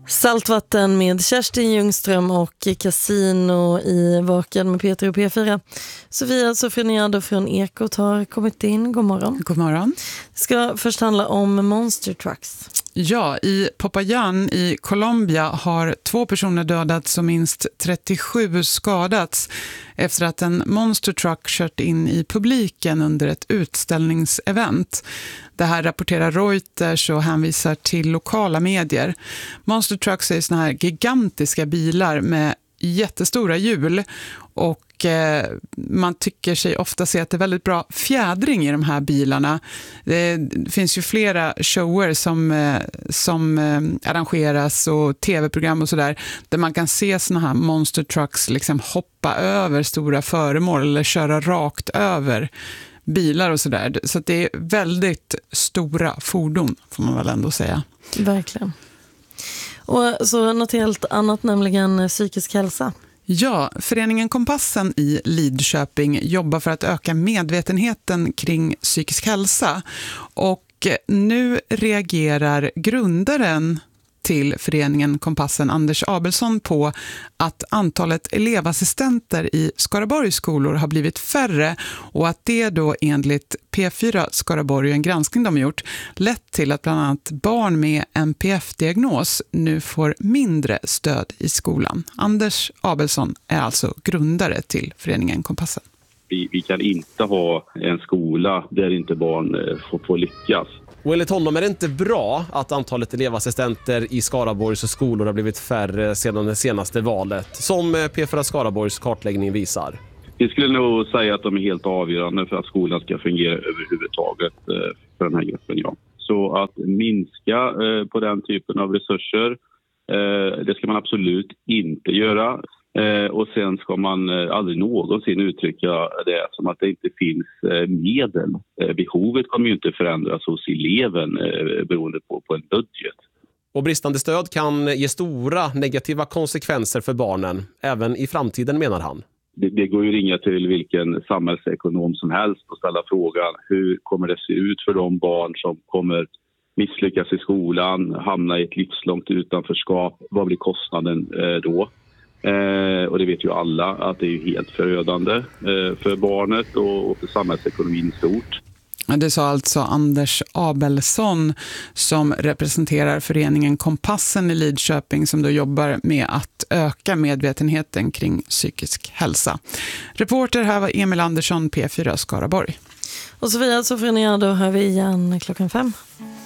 Saltvatten med Kerstin Ljungström och Casino i Vaken med Peter och P4. Sofia Sofreniado från Ekot har kommit in. God morgon. God morgon. Det ska först handla om Monster Trucks. Ja, i Popayán i Colombia har 2 personer dödats och minst 37 skadats efter att en Monster Truck kört in i publiken under ett utställningsevent. Det här rapporterar Reuters och hänvisar till lokala medier. Monster Trucks är såna här gigantiska bilar med jättestora hjul och man tycker sig ofta se att det är väldigt bra fjädring i de här bilarna. Det finns ju flera shower som arrangeras och tv-program och sådär där man kan se såna här Monster Trucks liksom hoppa över stora föremål eller köra rakt över bilar och sådär. Så att det är väldigt stora fordon får man väl ändå säga. Verkligen. Och så något helt annat, nämligen psykisk hälsa. Ja, föreningen Kompassen i Lidköping jobbar för att öka medvetenheten kring psykisk hälsa. Och nu reagerar grundaren till föreningen Kompassen, Anders Abelsson, på att antalet elevassistenter i Skaraborgs skolor har blivit färre och att det då enligt P4 Skaraborg, en granskning de har gjort, lett till att bland annat barn med NPF-diagnos nu får mindre stöd i skolan. Anders Abelsson är alltså grundare till föreningen Kompassen. Vi kan inte ha en skola där inte barn får lyckas. Och enligt honom är det inte bra att antalet elevassistenter i Skaraborgs skolor har blivit färre sedan det senaste valet, som P4 Skaraborgs kartläggning visar. Vi skulle nog säga att de är helt avgörande för att skolan ska fungera överhuvudtaget för den här gruppen. Ja. Så att minska på den typen av resurser, det ska man absolut inte göra. Och sen ska man aldrig någonsin uttrycka det som att det inte finns medel. Behovet kommer ju inte förändras hos eleven beroende på en budget. Och bristande stöd kan ge stora negativa konsekvenser för barnen, även i framtiden, menar han. Det går ju ringa till vilken samhällsekonom som helst och ställa frågan: hur kommer det se ut för de barn som kommer misslyckas i skolan, hamna i ett livslångt utanförskap? Vad blir kostnaden då? Och det vet ju alla att det är ju helt förödande för barnet och för samhällsekonomin stort. Det sa alltså Anders Abelsson som representerar föreningen Kompassen i Lidköping som då jobbar med att öka medvetenheten kring psykisk hälsa. Reporter här var Emil Andersson, P4 Skaraborg. Och Sofia Sofreniado hör vi igen klockan 5.